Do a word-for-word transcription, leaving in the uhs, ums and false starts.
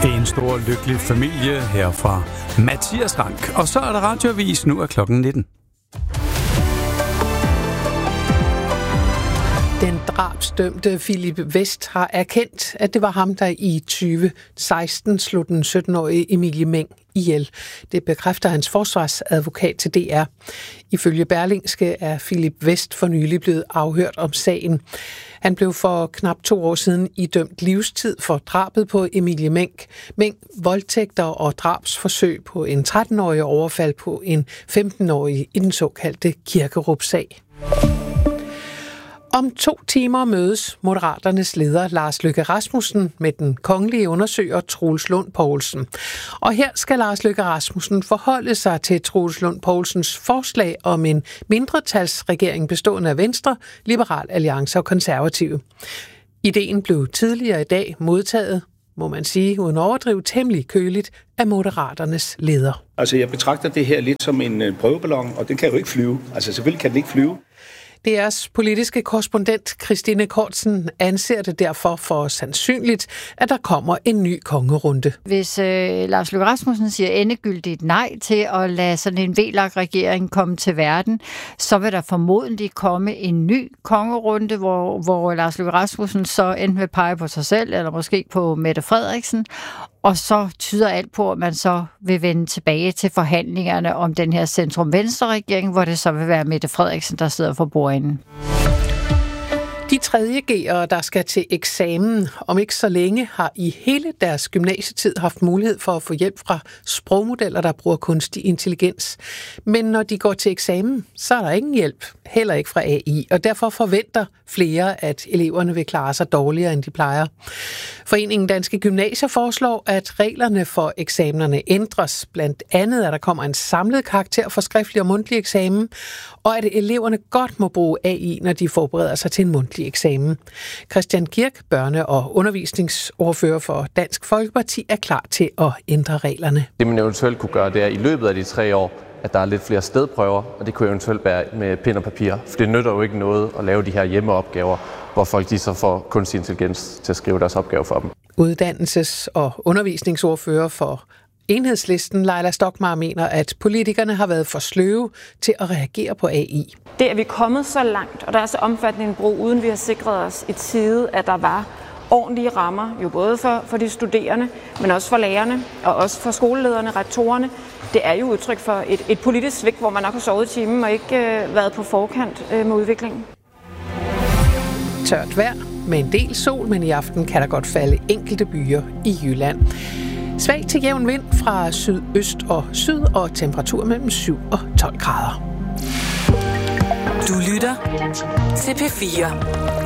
til en stor lykkelig familie her fra Mathias Rank. Og så er der radioavis, nu er klokken nitten. Den drabsdømte Philip West har erkendt, at det var ham, der i tyve seksten slog den sytten-årige Emilie Meng ihjel. Det bekræfter hans forsvarsadvokat til D R. Ifølge Berlingske er Philip West for nylig blevet afhørt om sagen. Han blev for knap to år siden idømt livstid for drabet på Emilie Meng. Meng, voldtægter og drabsforsøg på en tretten-årig overfald på en femten-årig i den såkaldte Kirkerup-sag. Om to timer mødes Moderaternes leder Lars Løkke Rasmussen med den kongelige undersøger Troels Lund Poulsen. Og her skal Lars Løkke Rasmussen forholde sig til Troels Lund Poulsens forslag om en mindretalsregering bestående af Venstre, Liberal Alliance og Konservative. Ideen blev tidligere i dag modtaget, må man sige, uden overdrive, temmelig køligt af Moderaternes leder. Altså, jeg betragter det her lidt som en prøveballon, og den kan jo ikke flyve. Altså, selvfølgelig kan den ikke flyve. D R's politiske korrespondent Christine Kortsen anser det derfor for sandsynligt, at der kommer en ny kongerunde. Hvis øh, Lars Løkke Rasmussen siger endegyldigt nej til at lade sådan en V L A K-regering komme til verden, så vil der formodentlig komme en ny kongerunde, hvor, hvor Lars Løkke Rasmussen så enten vil pege på sig selv, eller måske på Mette Frederiksen. Og så tyder alt på, at man så vil vende tilbage til forhandlingerne om den her centrum-venstre-regering, hvor det så vil være Mette Frederiksen, der sidder for bordenden. De tredje G'ere, der skal til eksamen om ikke så længe, har i hele deres gymnasietid haft mulighed for at få hjælp fra sprogmodeller, der bruger kunstig intelligens. Men når de går til eksamen, så er der ingen hjælp, heller ikke fra A I, og derfor forventer flere, at eleverne vil klare sig dårligere, end de plejer. Foreningen Danske Gymnasier foreslår, at reglerne for eksamenerne ændres. Blandt andet, at der kommer en samlet karakter for skriftlig og mundtlig eksamen, og at eleverne godt må bruge A I, når de forbereder sig til en mundtlig eksamen. Christian Kirk, børne- og undervisningsordfører for Dansk Folkeparti, er klar til at ændre reglerne. Det man eventuelt kunne gøre, det er i løbet af de tre år, at der er lidt flere stedprøver, og det kunne eventuelt være med pen og papir. For det nytter jo ikke noget at lave de her hjemmeopgaver, hvor folk de så får kunstig intelligens til at skrive deres opgave for dem. Uddannelses- og undervisningsordfører for Enhedslisten, Leila Stokmar, mener, at politikerne har været for sløve til at reagere på A I. Det er vi kommet så langt, og der er så omfattende en brug, uden vi har sikret os i tide, at der var ordentlige rammer, jo både for, for de studerende, men også for lærerne, og også for skolelederne, rektorerne. Det er jo udtryk for et, et politisk svigt, hvor man nok har sovet i timen og ikke øh, været på forkant øh, med udviklingen. Tørt vejr med en del sol, men i aften kan der godt falde enkelte byer i Jylland. Svag til jævn vind fra sydøst og syd, og temperatur mellem syv og tolv grader. Du lytter til P fire.